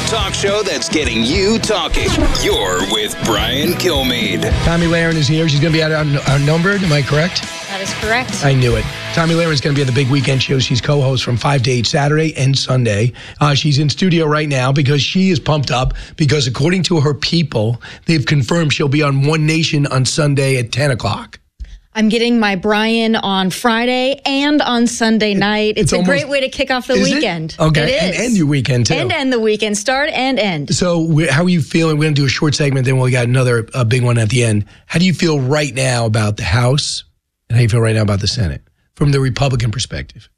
talk show that's getting you talking. You're with Brian Kilmeade. Tomi Lahren is here. She's going to be outnumbered. Am I correct? That is correct. I knew it. Tomi Lahren is going to be at the big weekend show. She's co-host from 5 to 8 Saturday and Sunday. She's in studio right now because she is pumped up because according to her people, they've confirmed she'll be on One Nation on Sunday at 10 o'clock. I'm getting my Brian on Friday and on Sunday night. It's a great way to kick off the weekend. It? Okay, it is. And end your weekend, too. And end the weekend. Start and end. So how are you feeling? We're going to do a short segment, then we got another big one at the end. How do you feel right now about the House, and how do you feel right now about the Senate, from the Republican perspective?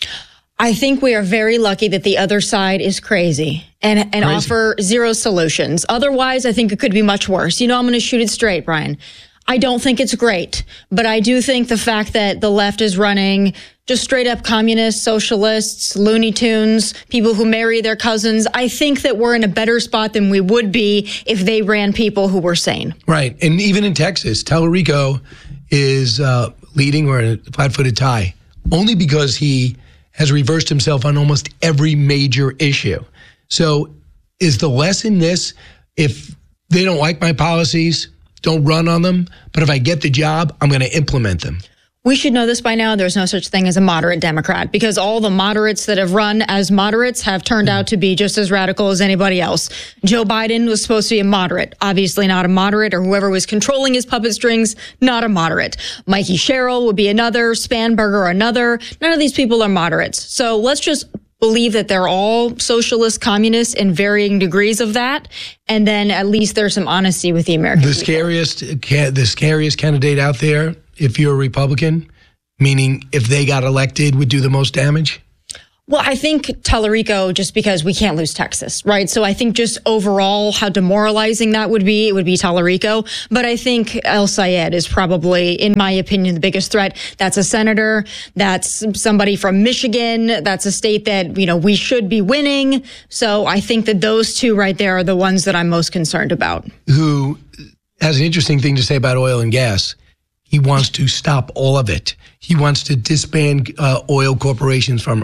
I think we are very lucky that the other side is crazy and offer zero solutions. Otherwise, I think it could be much worse. You know, I'm going to shoot it straight, Brian. I don't think it's great, but I do think the fact that the left is running just straight up communists, socialists, Looney Tunes, people who marry their cousins, I think that we're in a better spot than we would be if they ran people who were sane. Right. And even in Texas, Tallarico is leading or in a flat-footed tie only because he has reversed himself on almost every major issue. So is the lesson this, if they don't like my policies, don't run on them, but if I get the job, I'm going to implement them? We should know this by now. There's no such thing as a moderate Democrat because all the moderates that have run as moderates have turned out to be just as radical as anybody else. Joe Biden was supposed to be a moderate, obviously not a moderate, or whoever was controlling his puppet strings, not a moderate. Mikey Sherrill would be another, Spanberger another. None of these people are moderates. So let's just believe that they're all socialist communists in varying degrees of that, and then at least there's some honesty with the American people. The scariest candidate out there, if you're a Republican, meaning if they got elected, would do the most damage? Well, I think Tallarico, just because we can't lose Texas, right? So I think just overall how demoralizing that would be, it would be Tallarico. But I think El Sayed is probably, in my opinion, the biggest threat. That's a senator. That's somebody from Michigan. That's a state that, you know, we should be winning. So I think that those two right there are the ones that I'm most concerned about. Who has an interesting thing to say about oil and gas. He wants to stop all of it. He wants to disband oil corporations from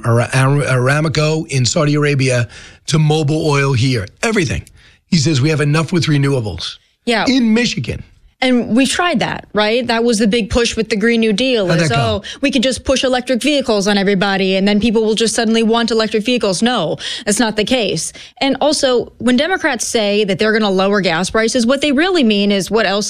Aramco in Saudi Arabia to Mobil Oil here. Everything. He says we have enough with renewables. Yeah. In Michigan. And we tried that, right? That was the big push with the Green New Deal. We could just push electric vehicles on everybody and then people will just suddenly want electric vehicles. No, that's not the case. And also, when Democrats say that they're going to lower gas prices, what they really mean is what El